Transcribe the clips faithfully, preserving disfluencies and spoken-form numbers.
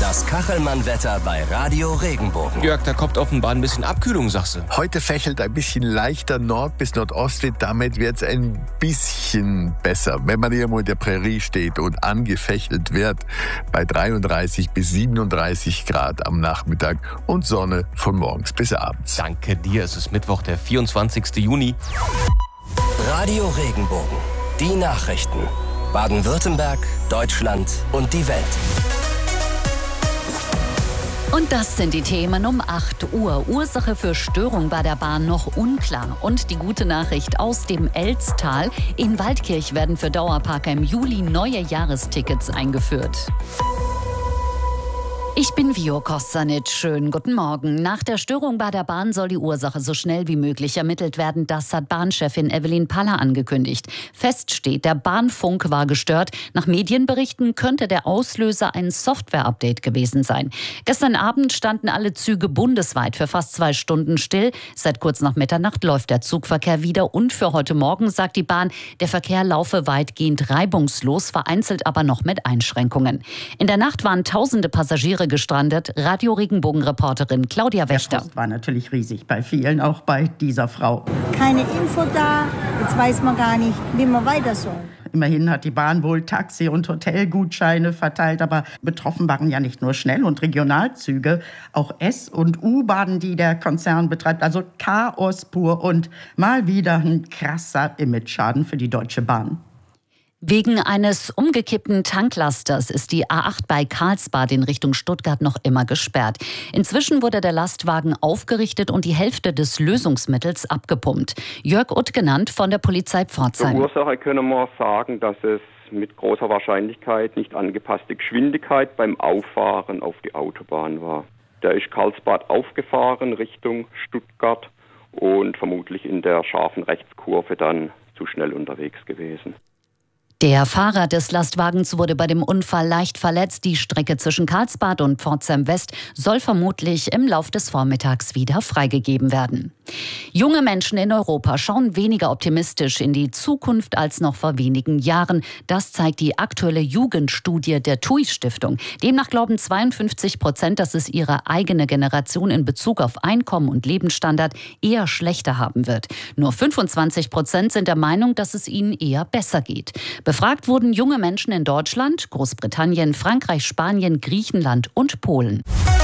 Das Kachelmann-Wetter bei Radio Regenbogen. Jörg, da kommt offenbar ein bisschen Abkühlung, sagst du. Heute fächelt ein bisschen leichter Nord- bis Nordostwind. Damit wird es ein bisschen besser. Wenn man irgendwo in der Prärie steht und angefächelt wird, bei dreiunddreißig bis siebenunddreißig Grad am Nachmittag und Sonne von morgens bis abends. Danke dir, es ist Mittwoch, der vierundzwanzigsten Juni. Radio Regenbogen. Die Nachrichten. Baden-Württemberg, Deutschland und die Welt. Und das sind die Themen um acht Uhr. Ursache für Störung bei der Bahn noch unklar. Und die gute Nachricht aus dem Elztal. In Waldkirch werden für Dauerparker im Juli neue Jahrestickets eingeführt. Ich bin Vio Kostanic. Schönen guten Morgen. Nach der Störung bei der Bahn soll die Ursache so schnell wie möglich ermittelt werden. Das hat Bahnchefin Evelyn Paller angekündigt. Fest steht, der Bahnfunk war gestört. Nach Medienberichten könnte der Auslöser ein Software-Update gewesen sein. Gestern Abend standen alle Züge bundesweit für fast zwei Stunden still. Seit kurz nach Mitternacht läuft der Zugverkehr wieder. Und für heute Morgen sagt die Bahn, der Verkehr laufe weitgehend reibungslos, vereinzelt aber noch mit Einschränkungen. In der Nacht waren tausende Passagiere gestrandet. Radio Regenbogen-Reporterin Claudia Wächter. Der Frust war natürlich riesig bei vielen, auch bei dieser Frau. Keine Info da, jetzt weiß man gar nicht, wie man weiter soll. Immerhin hat die Bahn wohl Taxi- und Hotelgutscheine verteilt, aber betroffen waren ja nicht nur Schnell- und Regionalzüge, auch S- und U-Bahnen, die der Konzern betreibt. Also Chaos pur und mal wieder ein krasser Imageschaden für die Deutsche Bahn. Wegen eines umgekippten Tanklasters ist die A acht bei Karlsbad in Richtung Stuttgart noch immer gesperrt. Inzwischen wurde der Lastwagen aufgerichtet und die Hälfte des Lösungsmittels abgepumpt. Jörg Utt genannt von der Polizei Pforzheim. Zur Ursache können wir sagen, dass es mit großer Wahrscheinlichkeit nicht angepasste Geschwindigkeit beim Auffahren auf die Autobahn war. Da ist Karlsbad aufgefahren Richtung Stuttgart und vermutlich in der scharfen Rechtskurve dann zu schnell unterwegs gewesen. Der Fahrer des Lastwagens wurde bei dem Unfall leicht verletzt. Die Strecke zwischen Karlsbad und Pforzheim West soll vermutlich im Lauf des Vormittags wieder freigegeben werden. Junge Menschen in Europa schauen weniger optimistisch in die Zukunft als noch vor wenigen Jahren. Das zeigt die aktuelle Jugendstudie der T U I-Stiftung. Demnach glauben zweiundfünfzig Prozent, dass es ihre eigene Generation in Bezug auf Einkommen und Lebensstandard eher schlechter haben wird. Nur fünfundzwanzig Prozent sind der Meinung, dass es ihnen eher besser geht. Befragt wurden junge Menschen in Deutschland, Großbritannien, Frankreich, Spanien, Griechenland und Polen.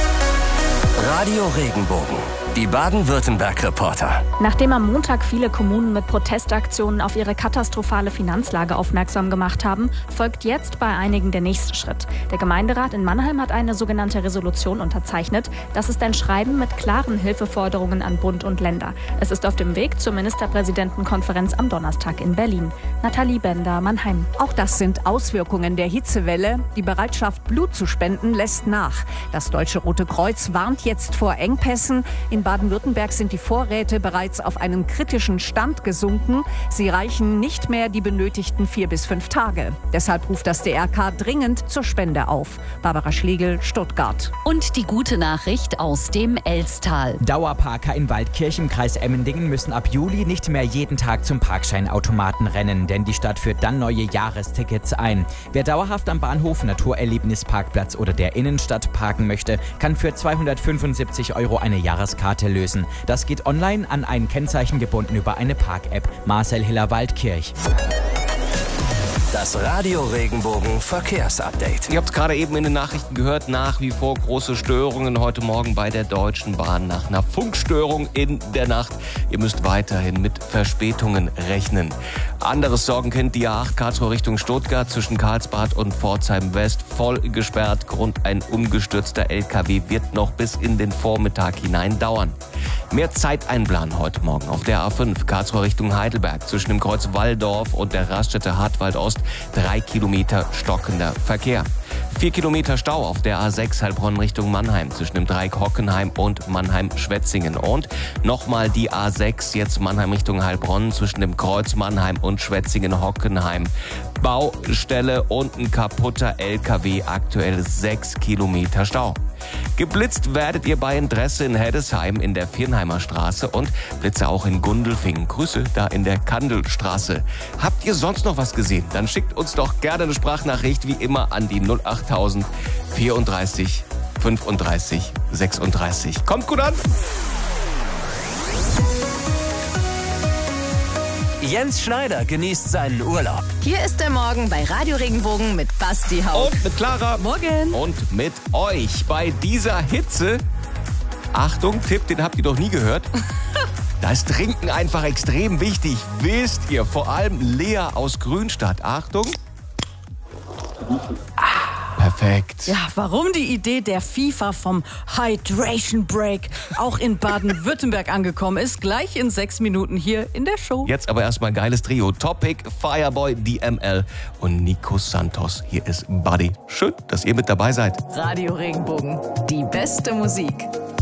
Radio Regenbogen. Die Baden-Württemberg-Reporter. Nachdem am Montag viele Kommunen mit Protestaktionen auf ihre katastrophale Finanzlage aufmerksam gemacht haben, folgt jetzt bei einigen der nächste Schritt. Der Gemeinderat in Mannheim hat eine sogenannte Resolution unterzeichnet. Das ist ein Schreiben mit klaren Hilfeforderungen an Bund und Länder. Es ist auf dem Weg zur Ministerpräsidentenkonferenz am Donnerstag in Berlin. Nathalie Bender, Mannheim. Auch das sind Auswirkungen der Hitzewelle. Die Bereitschaft, Blut zu spenden, lässt nach. Das Deutsche Rote Kreuz warnt jetzt vor Engpässen. In Baden-Württemberg sind die Vorräte bereits auf einen kritischen Stand gesunken. Sie reichen nicht mehr die benötigten vier bis fünf Tage. Deshalb ruft das D R K dringend zur Spende auf. Barbara Schlegel, Stuttgart. Und die gute Nachricht aus dem Elztal. Dauerparker in Waldkirch im Kreis Emmendingen müssen ab Juli nicht mehr jeden Tag zum Parkscheinautomaten rennen, denn die Stadt führt dann neue Jahrestickets ein. Wer dauerhaft am Bahnhof, Naturerlebnisparkplatz oder der Innenstadt parken möchte, kann für zweihundertfünfundsiebzig Euro eine Jahreskarte lösen. Das geht online an ein Kennzeichen gebunden über eine Park-App. Marcel Hiller, Waldkirch. Das Radio Regenbogen Verkehrsupdate. Ihr habt es gerade eben in den Nachrichten gehört, nach wie vor große Störungen heute Morgen bei der Deutschen Bahn nach einer Funkstörung in der Nacht. Ihr müsst weiterhin mit Verspätungen rechnen. Anderes Sorgenkind, die A acht Karlsruhe Richtung Stuttgart zwischen Karlsbad und Pforzheim West voll gesperrt. Grund ein umgestürzter L K W wird noch bis in den Vormittag hinein dauern. Mehr Zeit einplanen heute Morgen auf der A fünf Karlsruhe Richtung Heidelberg zwischen dem Kreuz Walldorf und der Raststätte Hartwald Ost. Drei Kilometer stockender Verkehr. Vier Kilometer Stau auf der A sechs Heilbronn Richtung Mannheim zwischen dem Dreieck Hockenheim und Mannheim-Schwetzingen. Und nochmal die A sechs, jetzt Mannheim Richtung Heilbronn zwischen dem Kreuz Mannheim und Schwetzingen-Hockenheim. Baustelle und ein kaputter L K W, aktuell sechs Kilometer Stau. Geblitzt werdet ihr bei Interesse in Heddesheim in der Viernheimer Straße und Blitze auch in Gundelfingen. Grüße da in der Kandelstraße. Habt ihr sonst noch was gesehen? Dann schickt uns doch gerne eine Sprachnachricht wie immer an die null acht tausend vierunddreißig fünfunddreißig sechsunddreißig. Kommt gut an! Jens Schneider genießt seinen Urlaub. Hier ist der Morgen bei Radio Regenbogen mit Basti Haug. Und mit Clara. Morgen. Und mit euch. Bei dieser Hitze, Achtung, Tipp, den habt ihr doch nie gehört. Da ist Trinken einfach extrem wichtig. Wisst ihr, vor allem Lea aus Grünstadt. Achtung. Perfekt. Ja, warum die Idee der FIFA vom Hydration Break auch in Baden-Württemberg angekommen ist, gleich in sechs Minuten hier in der Show. Jetzt aber erstmal ein geiles Trio. Topic, Fireboy, D M L und Nico Santos. Hier ist Buddy. Schön, dass ihr mit dabei seid. Radio Regenbogen, die beste Musik.